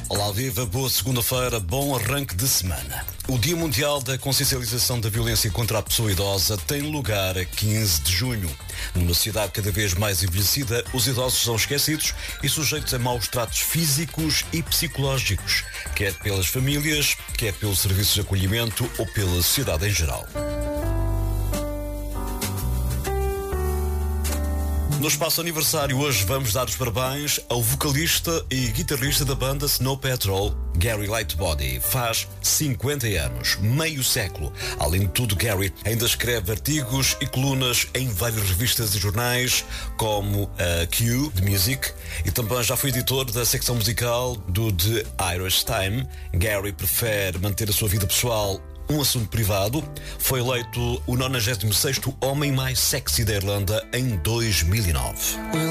Olá, viva, boa segunda-feira, bom arranque de semana. O Dia Mundial da Consciencialização da Violência contra a Pessoa Idosa tem lugar a 15 de junho. Numa sociedade cada vez mais envelhecida, os idosos são esquecidos e sujeitos a maus tratos físicos e psicológicos, quer pelas famílias, quer pelos serviços de acolhimento ou pela sociedade em geral. No espaço aniversário hoje vamos dar os parabéns ao vocalista e guitarrista da banda Snow Patrol, Gary Lightbody. Faz 50 anos, meio século. Além de tudo, Gary ainda escreve artigos e colunas em várias revistas e jornais, como a Q, The Music, e também já foi editor da secção musical do The Irish Time. Gary prefere manter a sua vida pessoal um assunto privado. Foi eleito o 96º homem mais sexy da Irlanda em 2009.